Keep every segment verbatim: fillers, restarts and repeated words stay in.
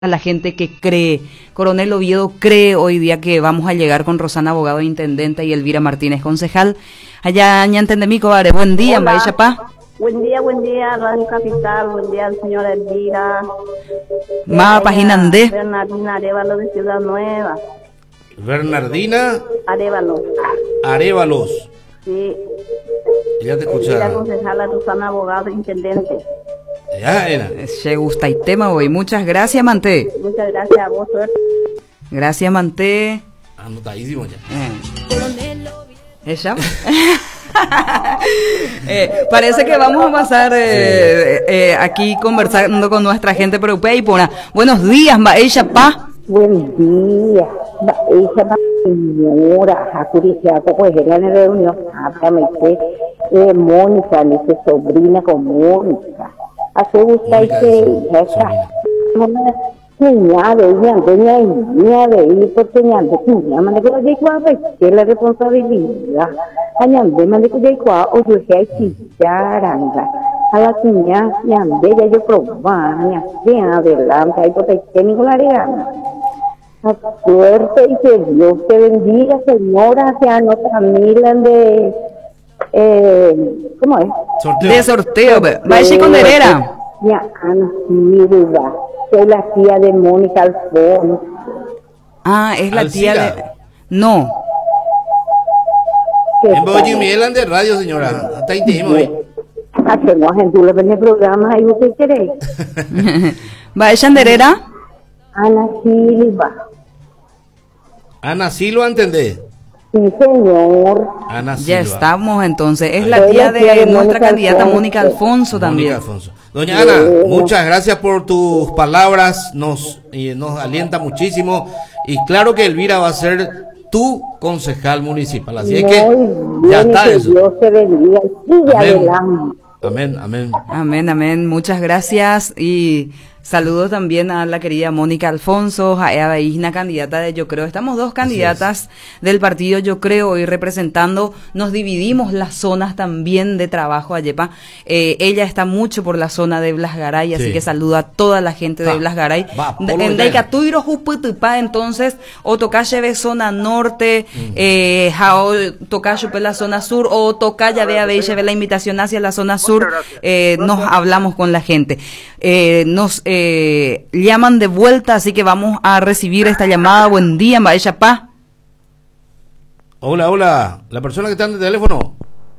a la gente que cree. Coronel Oviedo cree hoy día que vamos a llegar con Rosana, abogado e intendente, y Elvira Martínez, concejal. Allá, ñantendemico, vale. Buen día, Mbaya Pa. Buen día, buen día, Radio Capital. Buen día, señora Elvira. Ma página de Bernardina Arevalo de Ciudad Nueva. Bernardina Arevalo. Arevalos. Sí. Ya te Elvira, escuchaba. concejala, Rosana, abogado e intendente. Ya era. Se gusta el tema hoy. Muchas gracias, Manté. Muchas gracias a vos, suerte. Gracias, Manté. Anotadísimo ya. Eh. ¿Ella? eh, parece que vamos a pasar eh, eh, aquí conversando con nuestra gente preocupada y pona. Buenos días, Mbaya Pa. Buen día, ella va señora, a Curiciaco, pues era en la reunión, háblame usted, eh, Mónica, mi sobrina con Mónica, hace gusta que ella una señal de ella, doña Emilia de ir por señal de señal, mande que lo digo a ver, que la responsabilidad, añade, mande que yo a o yo que hay chicharanga, a la señal, ñande, ya yo probaba, ñande, adelante, ahí por ahí, técnico la regana. A suerte y que Dios te bendiga, señora, que anota milan de, eh, ¿cómo es? Sorteo. De sorteo, Mbaya con Herrera. Ya, Ana Silva, soy la tía de Mónica Alfonso. Ah, es la tía Alcira. de... No. ¿Qué En Boyi tal? Mielan de radio, señora. Hasta ahí te dimos, ¿eh? Hacemos gente en el programa, ahí usted quiere. Mbaya Herrera. Ana Silva, Ana Silva, ¿entendés? sí señor. Ana Silva. Ya estamos entonces. Es la Soy tía la tía de de nuestra Mónica candidata Alfonso. Mónica Alfonso también. Mónica Alfonso. Doña Ana, muchas gracias por tus palabras, nos, y nos alienta muchísimo, y claro que Elvira va a ser tu concejal municipal, así es que Muy ya bien, está que eso. Dios te bendiga y sigue Amén. adelante. Amén, amén. Amén, amén. Muchas gracias y saludos también a la querida Mónica Alfonso, a Eva Isna, candidata de Yo Creo. Estamos dos candidatas del partido Yo Creo hoy representando. Nos dividimos las zonas también de trabajo, Ayepa. Eh, ella está mucho por la zona de Blas Garay, así Sí. que saluda a toda la gente de Va, Blas Garay. va, De- polo En ya. Daicatuiro, Juputupá, entonces, o tocalle ve zona norte, eh, jao tocayo ve la zona sur, o tocaya ve a ve ve la invitación hacia la zona sur. Eh, nos hablamos con la gente. Eh, nos eh, llaman de vuelta, así que vamos a recibir esta llamada. Buen día, Mbaya Pa. Hola, hola, la persona que está en el teléfono.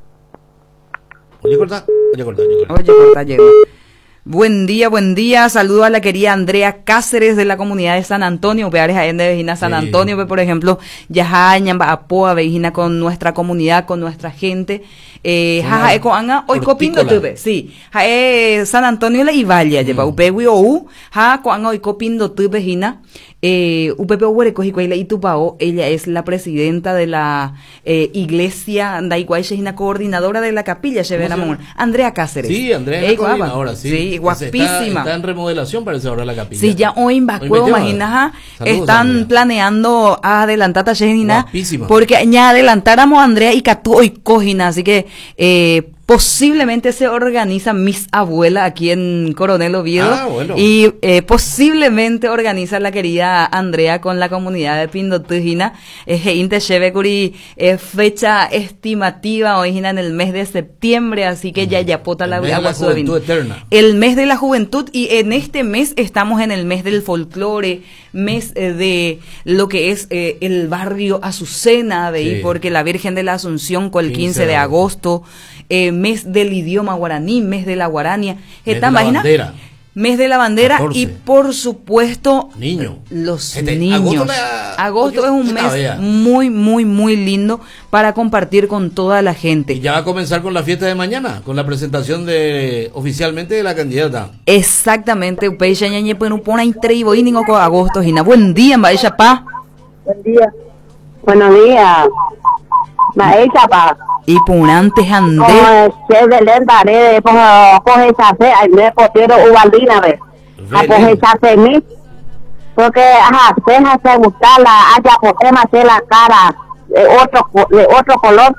Oye, corta, oye, corta, oye, corta. Oye, corta, llegó. Buen día, buen día. Saludo a la querida Andrea Cáceres de la comunidad de San Antonio. Peares de Vejina San Sí. Antonio, ve, por ejemplo, Yajaña, Apoa, Vejina con nuestra comunidad, con nuestra gente. Eh, Zona jaja, eco anga, hoy copindo hortícola. tuve, sí. Ja, eh, San Antonio la Ivalia, lleva upewi ou, ja, coanga hoy copindo tuve, Vejina. Eh, upepe huereco y cuela itupao, ella es la presidenta de la eh, iglesia, Daiguayshina, coordinadora de la capilla, Chevena se llama? Mon. Andrea Cáceres. Sí, Andrea, Eh, es la guapa. coordinadora, sí. Sí, Pues guapísima. Está, está en remodelación, parece ahora la capilla. Sí, ya hoy en Bacueo, Hoy me imagina, llama. Saludos, están Andrea. planeando a adelantar a Jenina, Guapísima. porque ya adelantáramos a Andrea y Catu hoy cojina, así que eh, posiblemente se organiza Miss Abuela aquí en Coronel Oviedo, Ah, bueno. y eh, posiblemente organiza la querida Andrea con la comunidad de Pindotujina, eh, inte lleve curi, eh, fecha estimativa hoy en el mes de septiembre, así que ya ya pota la El mes de la agua suave. juventud eterna. El mes de la juventud, y en este mes estamos en el mes del folclore, mes eh, de lo que es eh, el barrio Azucena, ¿veis? Sí. Porque la Virgen de la Asunción con el quince quince de de agosto, eh, mes del idioma guaraní, mes de la guarania, Mes de ¿esta la imagina? bandera. Mes de la bandera catorce. y por supuesto Niño. los Este, niños. agosto la- Agosto oye, es un esta mes vea. muy, muy, muy lindo para compartir con toda la gente. Y ya va a comenzar con la fiesta de mañana, con la presentación de oficialmente de la candidata. Exactamente, Upeixa ñañe pues no pone intreibo y ningo agosto hina. Buen día, Mbaya Pa. Buen día. Buenos días. Maestra, pa. Y punantes ande. Como se Belén Paredes, pues, coge esa fe, ahí me potero ubaldina, ve. A Belén. coger esa fe, mi. Porque, ajá, déjase gustarla, haya potema hacer la cara de otro, co- de otro color.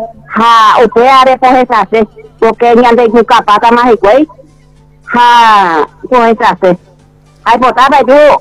Ja, usted haré coger esa fe, porque ni ande con capata más y güey. Ja, coger esa fe. Hay votaba yo.